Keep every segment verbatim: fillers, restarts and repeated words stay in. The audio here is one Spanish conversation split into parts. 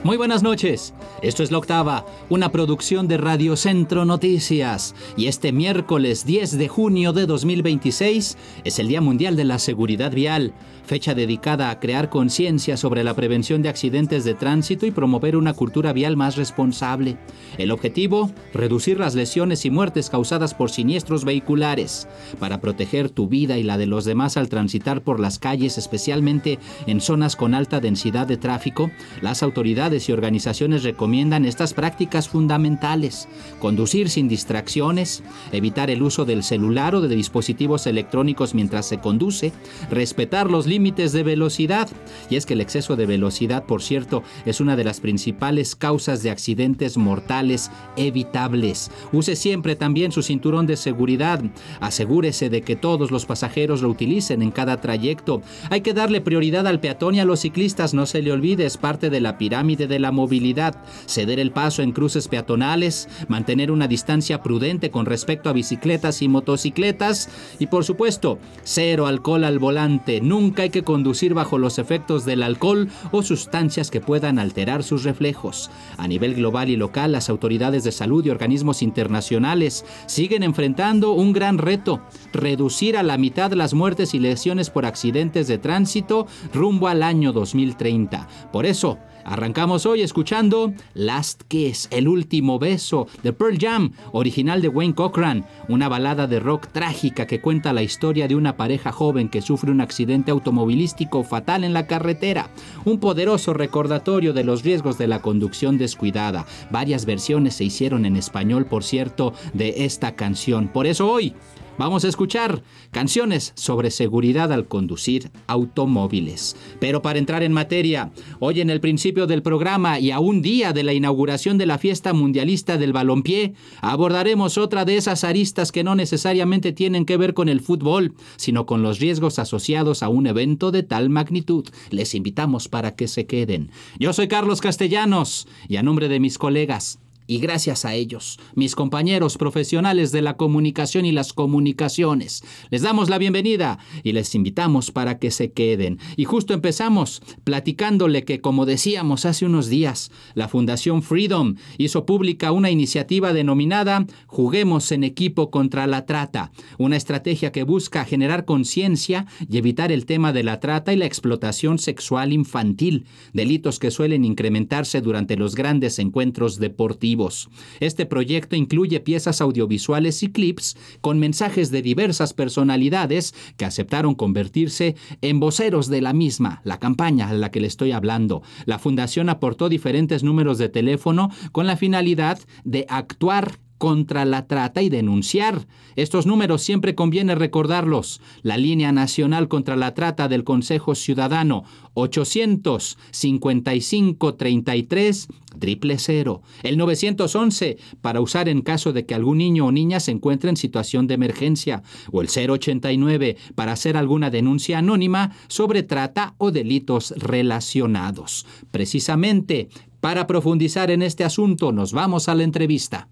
Muy buenas noches, esto es La Octava, una producción de Radio Centro Noticias, y este miércoles diez de junio de dos mil veintiséis es el Día Mundial de la Seguridad Vial, fecha dedicada a crear conciencia sobre la prevención de accidentes de tránsito y promover una cultura vial más responsable. El objetivo, reducir las lesiones y muertes causadas por siniestros vehiculares, para proteger tu vida y la de los demás al transitar por las calles, especialmente en zonas con alta densidad de tráfico. Las autoridades y organizaciones recomiendan estas prácticas fundamentales: conducir sin distracciones, evitar el uso del celular o de dispositivos electrónicos mientras se conduce, respetar los límites de velocidad. Y es que el exceso de velocidad, por cierto, es una de las principales causas de accidentes mortales evitables. Use siempre también su cinturón de seguridad. Asegúrese de que todos los pasajeros lo utilicen en cada trayecto. Hay que darle prioridad al peatón y a los ciclistas, no se le olvide, es parte de la pirámide de la movilidad. Ceder el paso en cruces peatonales, mantener una distancia prudente con respecto a bicicletas y motocicletas, y por supuesto, cero alcohol al volante. Nunca hay que conducir bajo los efectos del alcohol o sustancias que puedan alterar sus reflejos. A nivel global y local, las autoridades de salud y organismos internacionales siguen enfrentando un gran reto: reducir a la mitad las muertes y lesiones por accidentes de tránsito rumbo al año dos mil treinta. Por eso, arrancamos hoy escuchando Last Kiss, el último beso, de Pearl Jam, original de Wayne Cochran, una balada de rock trágica que cuenta la historia de una pareja joven que sufre un accidente automovilístico fatal en la carretera. Un poderoso recordatorio de los riesgos de la conducción descuidada. Varias versiones se hicieron en español, por cierto, de esta canción. Por eso hoy vamos a escuchar canciones sobre seguridad al conducir automóviles. Pero para entrar en materia, hoy en el principio del programa y a un día de la inauguración de la fiesta mundialista del balompié, abordaremos otra de esas aristas que no necesariamente tienen que ver con el fútbol, sino con los riesgos asociados a un evento de tal magnitud. Les invitamos para que se queden. Yo soy Carlos Castellanos y a nombre de mis colegas, y gracias a ellos, mis compañeros profesionales de la comunicación y las comunicaciones, les damos la bienvenida y les invitamos para que se queden. Y justo empezamos platicándole que, como decíamos hace unos días, la Fundación Freedom hizo pública una iniciativa denominada Juguemos en Equipo contra la Trata, una estrategia que busca generar conciencia y evitar el tema de la trata y la explotación sexual infantil, delitos que suelen incrementarse durante los grandes encuentros deportivos. Este proyecto incluye piezas audiovisuales y clips con mensajes de diversas personalidades que aceptaron convertirse en voceros de la misma, la campaña a la que le estoy hablando. La fundación aportó diferentes números de teléfono con la finalidad de actuar contra la trata y denunciar. Estos números siempre conviene recordarlos. La Línea Nacional contra la Trata del Consejo Ciudadano, ochocientos cincuenta y cinco treinta y tres cero cero. El novecientos once para usar en caso de que algún niño o niña se encuentre en situación de emergencia. O el cero ochenta y nueve para hacer alguna denuncia anónima sobre trata o delitos relacionados. Precisamente, para profundizar en este asunto, nos vamos a la entrevista.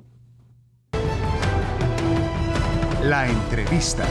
La entrevista.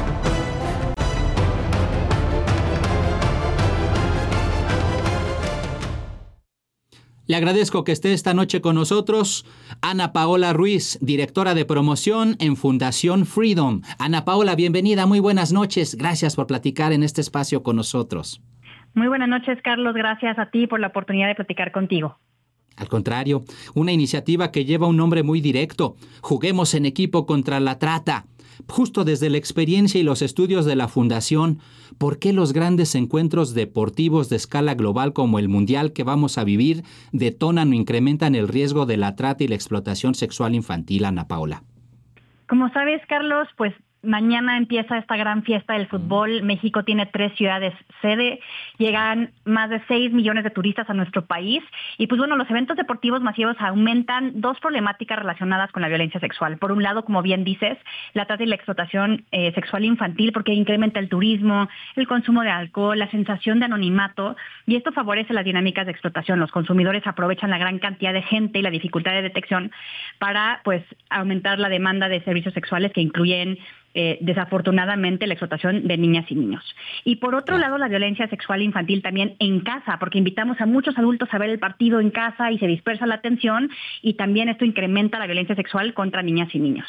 Le agradezco que esté esta noche con nosotros Ana Paola Ruiz, directora de promoción en Fundación Freedom. Ana Paola, bienvenida, muy buenas noches. Gracias por platicar en este espacio con nosotros. Muy buenas noches, Carlos. Gracias a ti por la oportunidad de platicar contigo. Al contrario, una iniciativa que lleva un nombre muy directo: Juguemos en Equipo contra la Trata. Justo desde la experiencia y los estudios de la Fundación, ¿por qué los grandes encuentros deportivos de escala global como el Mundial que vamos a vivir detonan o incrementan el riesgo de la trata y la explotación sexual infantil, Ana Paola? Como sabes, Carlos, pues mañana empieza esta gran fiesta del fútbol. México tiene tres ciudades sede, llegan más de seis millones de turistas a nuestro país y pues bueno, los eventos deportivos masivos aumentan dos problemáticas relacionadas con la violencia sexual. Por un lado, como bien dices, la trata y la explotación eh, sexual infantil, porque incrementa el turismo, el consumo de alcohol, la sensación de anonimato, y esto favorece las dinámicas de explotación. Los consumidores aprovechan la gran cantidad de gente y la dificultad de detección para pues aumentar la demanda de servicios sexuales que incluyen eh, desafortunadamente la explotación de niñas y niños. Y por otro lado, la violencia sexual infantil también en casa, porque invitamos a muchos adultos a ver el partido en casa y se dispersa la atención, y también esto incrementa la violencia sexual contra niñas y niños.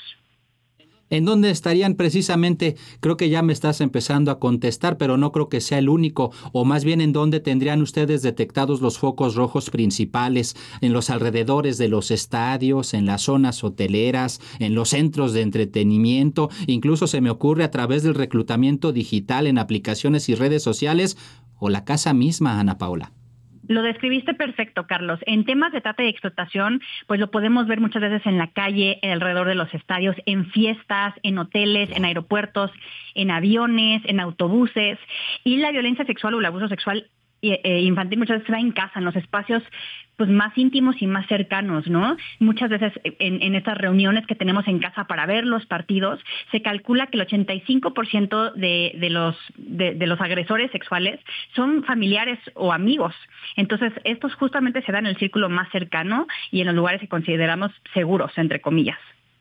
¿En dónde estarían precisamente? Creo que ya me estás empezando a contestar, pero no creo que sea el único. O más bien, ¿en dónde tendrían ustedes detectados los focos rojos principales? ¿En los alrededores de los estadios, en las zonas hoteleras, en los centros de entretenimiento? Incluso se me ocurre a través del reclutamiento digital en aplicaciones y redes sociales, o la casa misma, Ana Paula. Lo describiste perfecto, Carlos. En temas de trata y explotación, pues lo podemos ver muchas veces en la calle, alrededor de los estadios, en fiestas, en hoteles, en aeropuertos, en aviones, en autobuses. Y la violencia sexual o el abuso sexual eh, infantil muchas veces se da en casa, en los espacios pues más íntimos y más cercanos, ¿no? Muchas veces en, en estas reuniones que tenemos en casa para ver los partidos, se calcula que el ochenta y cinco por ciento de, de, los, de, de los agresores sexuales son familiares o amigos. Entonces, estos justamente se dan en el círculo más cercano y en los lugares que consideramos seguros, entre comillas.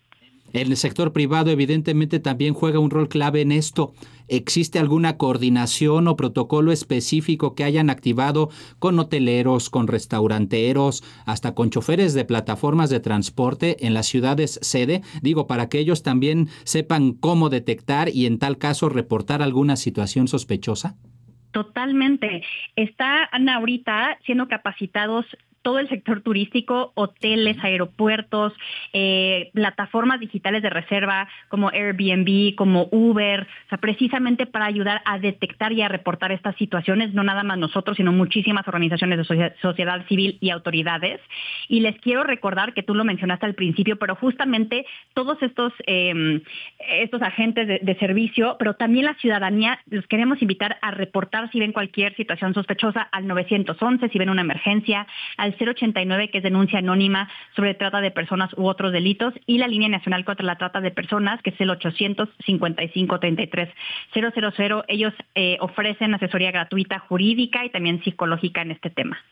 El sector privado evidentemente también juega un rol clave en esto. ¿Existe alguna coordinación o protocolo específico que hayan activado con hoteleros, con restauranteros, hasta con choferes de plataformas de transporte en las ciudades sede? Digo, para que ellos también sepan cómo detectar y en tal caso reportar alguna situación sospechosa. Totalmente. Están ahorita siendo capacitados todo el sector turístico, hoteles, aeropuertos, eh, plataformas digitales de reserva como Airbnb, como Uber, o sea, precisamente para ayudar a detectar y a reportar estas situaciones, no nada más nosotros, sino muchísimas organizaciones de sociedad, sociedad civil y autoridades. Y les quiero recordar que tú lo mencionaste al principio, pero justamente todos estos, eh, estos agentes de, de servicio, pero también la ciudadanía, los queremos invitar a reportar si ven cualquier situación sospechosa al nueve once, si ven una emergencia, al cero ochenta y nueve, que es denuncia anónima sobre trata de personas u otros delitos, y la línea nacional contra la trata de personas, que es el ochocientos cincuenta y cinco, treinta y tres, cero cero cero. Ellos eh, ofrecen asesoría gratuita jurídica y también psicológica en este tema.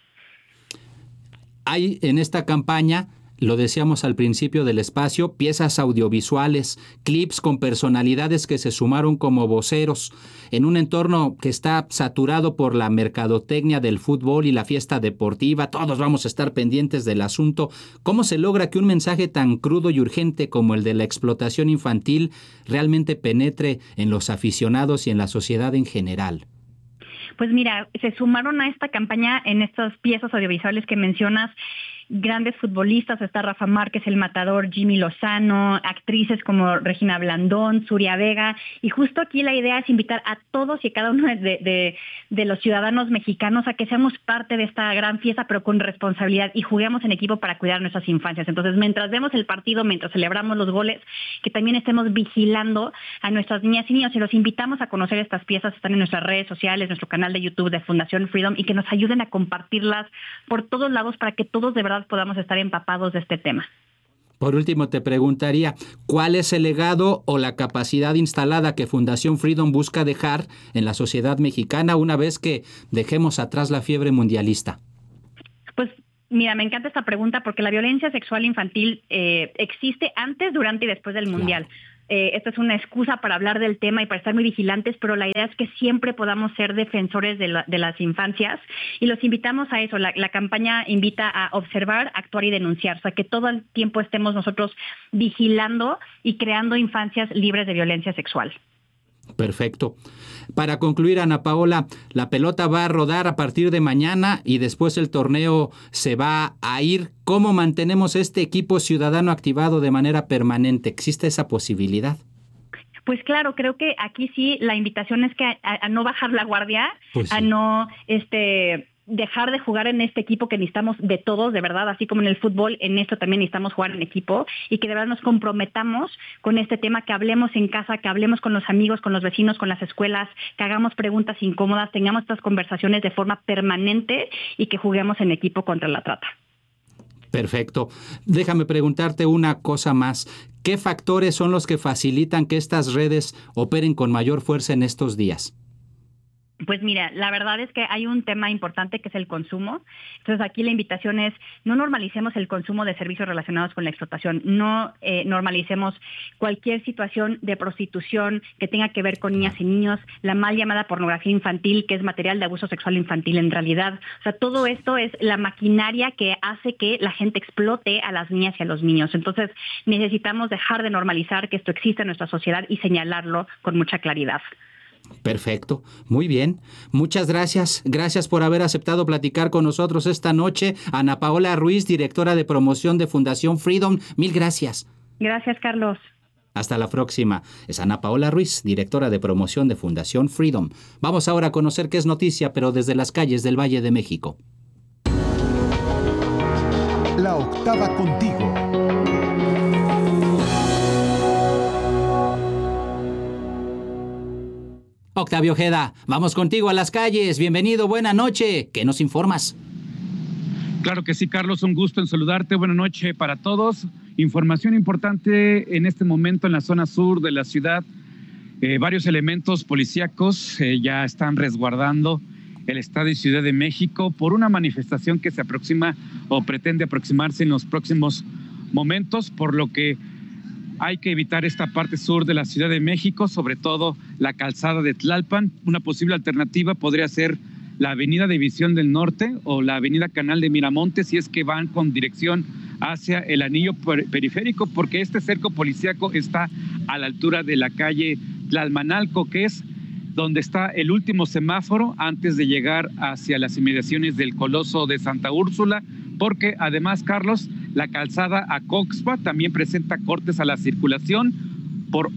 Hay en esta campaña, lo decíamos al principio del espacio, piezas audiovisuales, clips con personalidades que se sumaron como voceros en un entorno que está saturado por la mercadotecnia del fútbol y la fiesta deportiva. Todos vamos a estar pendientes del asunto. ¿Cómo se logra que un mensaje tan crudo y urgente como el de la explotación infantil realmente penetre en los aficionados y en la sociedad en general? Pues mira, se sumaron a esta campaña en estas piezas audiovisuales que mencionas grandes futbolistas. Está Rafa Márquez, El Matador, Jimmy Lozano, actrices como Regina Blandón, Zuria Vega, y justo aquí la idea es invitar a todos y cada uno de, de, de los ciudadanos mexicanos a que seamos parte de esta gran fiesta, pero con responsabilidad, y juguemos en equipo para cuidar nuestras infancias. Entonces, mientras vemos el partido, mientras celebramos los goles, que también estemos vigilando a nuestras niñas y niños, y los invitamos a conocer estas piezas. Están en nuestras redes sociales, nuestro canal de YouTube de Fundación Freedom, y que nos ayuden a compartirlas por todos lados para que todos de verdad podamos estar empapados de este tema. Por último, te preguntaría, ¿cuál es el legado o la capacidad instalada que Fundación Freedom busca dejar en la sociedad mexicana una vez que dejemos atrás la fiebre mundialista? Pues mira, me encanta esta pregunta porque la violencia sexual infantil eh, existe antes, durante y después del Mundial. Claro. Eh, esta es una excusa para hablar del tema y para estar muy vigilantes, pero la idea es que siempre podamos ser defensores de, la, de las infancias, y los invitamos a eso. La, la campaña invita a observar, actuar y denunciar, o sea, que todo el tiempo estemos nosotros vigilando y creando infancias libres de violencia sexual. Perfecto. Para concluir, Ana Paola, la pelota va a rodar a partir de mañana y después el torneo se va a ir. ¿Cómo mantenemos este equipo ciudadano activado de manera permanente? ¿Existe esa posibilidad? Pues claro, creo que aquí sí la invitación es que a, a no bajar la guardia, pues sí. a no este dejar de jugar en este equipo, que necesitamos de todos, de verdad, así como en el fútbol, en esto también necesitamos jugar en equipo, y que de verdad nos comprometamos con este tema, que hablemos en casa, que hablemos con los amigos, con los vecinos, con las escuelas, que hagamos preguntas incómodas, tengamos estas conversaciones de forma permanente y que juguemos en equipo contra la trata. Perfecto. Déjame preguntarte una cosa más. ¿Qué factores son los que facilitan que estas redes operen con mayor fuerza en estos días? Pues mira, la verdad es que hay un tema importante que es el consumo. Entonces aquí la invitación es no normalicemos el consumo de servicios relacionados con la explotación, no eh, normalicemos cualquier situación de prostitución que tenga que ver con niñas y niños, la mal llamada pornografía infantil, que es material de abuso sexual infantil en realidad. O sea, todo esto es la maquinaria que hace que la gente explote a las niñas y a los niños. Entonces necesitamos dejar de normalizar que esto existe en nuestra sociedad y señalarlo con mucha claridad. Perfecto, muy bien. Muchas gracias. Gracias por haber aceptado platicar con nosotros esta noche. Ana Paola Ruiz, directora de promoción de Fundación Freedom. Mil gracias. Gracias, Carlos. Hasta la próxima. Es Ana Paola Ruiz, directora de promoción de Fundación Freedom. Vamos ahora a conocer qué es noticia, pero desde las calles del Valle de México. La octava contigo. Octavio Ojeda, vamos contigo a las calles. Bienvenido, buena noche. ¿Qué nos informas? Claro que sí, Carlos, un gusto en saludarte. Buenas noches para todos. Información importante en este momento en la zona sur de la ciudad. Eh, varios elementos policíacos eh, ya están resguardando el Estadio Ciudad de México por una manifestación que se aproxima o pretende aproximarse en los próximos momentos, por lo que hay que evitar esta parte sur de la Ciudad de México, sobre todo la calzada de Tlalpan. Una posible alternativa podría ser la avenida División del Norte o la avenida Canal de Miramontes, si es que van con dirección hacia el anillo periférico, porque este cerco policíaco está a la altura de la calle Tlalmanalco, que es donde está el último semáforo antes de llegar hacia las inmediaciones del Coloso de Santa Úrsula, porque además, Carlos, la calzada a Coxpa también presenta cortes a la circulación por,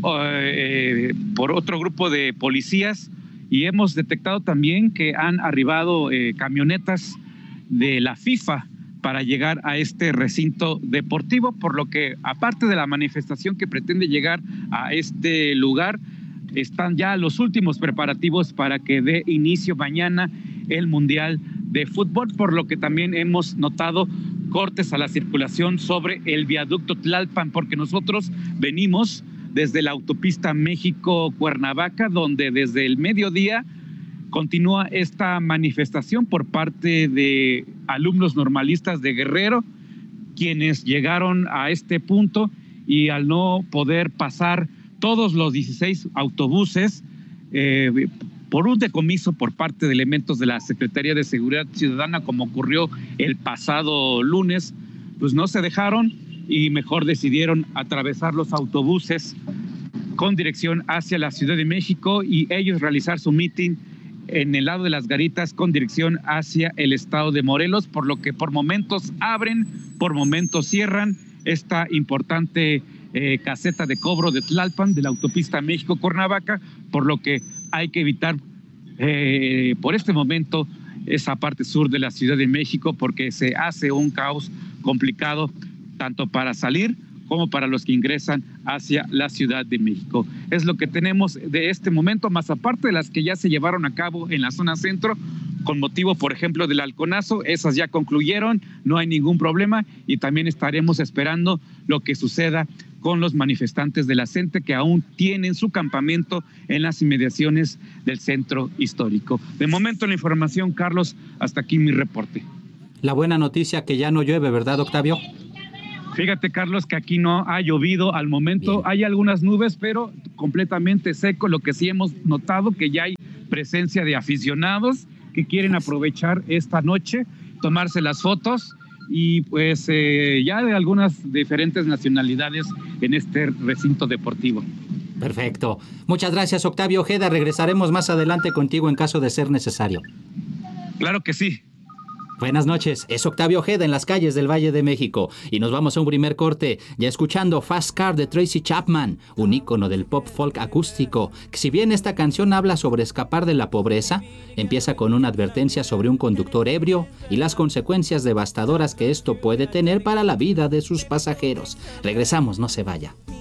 eh, por otro grupo de policías, y hemos detectado también que han arribado eh, camionetas de la FIFA para llegar a este recinto deportivo, por lo que aparte de la manifestación que pretende llegar a este lugar, están ya los últimos preparativos para que dé inicio mañana el Mundial de Fútbol, por lo que también hemos notado cortes a la circulación sobre el viaducto Tlalpan, porque nosotros venimos desde la autopista México-Cuernavaca, donde desde el mediodía continúa esta manifestación por parte de alumnos normalistas de Guerrero, quienes llegaron a este punto y al no poder pasar todos los dieciséis autobuses eh, por un decomiso por parte de elementos de la Secretaría de Seguridad Ciudadana, como ocurrió el pasado lunes, pues no se dejaron y mejor decidieron atravesar los autobuses con dirección hacia la Ciudad de México y ellos realizar su mitin en el lado de las Garitas con dirección hacia el estado de Morelos, por lo que por momentos abren, por momentos cierran esta importante eh, caseta de cobro de Tlalpan de la autopista México-Cuernavaca, por lo que hay que evitar eh, por este momento esa parte sur de la Ciudad de México, porque se hace un caos complicado tanto para salir como para los que ingresan hacia la Ciudad de México. Es lo que tenemos de este momento, más aparte de las que ya se llevaron a cabo en la zona centro, con motivo, por ejemplo, del halconazo. Esas ya concluyeron, no hay ningún problema, y también estaremos esperando lo que suceda con los manifestantes de la CENTE, que aún tienen su campamento en las inmediaciones del centro histórico. De momento la información, Carlos, hasta aquí mi reporte. La buena noticia que ya no llueve, ¿verdad, Octavio? Fíjate, Carlos, que aquí no ha llovido al momento. Bien. Hay algunas nubes, pero completamente seco. Lo que sí hemos notado que ya hay presencia de aficionados que quieren aprovechar esta noche, tomarse las fotos, y pues eh, ya de algunas diferentes nacionalidades en este recinto deportivo. Perfecto. Muchas gracias, Octavio Ojeda. Regresaremos más adelante contigo en caso de ser necesario. Claro que sí. Buenas noches, es Octavio Ojeda en las calles del Valle de México y nos vamos a un primer corte ya escuchando Fast Car de Tracy Chapman, un ícono del pop folk acústico, que si bien esta canción habla sobre escapar de la pobreza, empieza con una advertencia sobre un conductor ebrio y las consecuencias devastadoras que esto puede tener para la vida de sus pasajeros. Regresamos, no se vaya.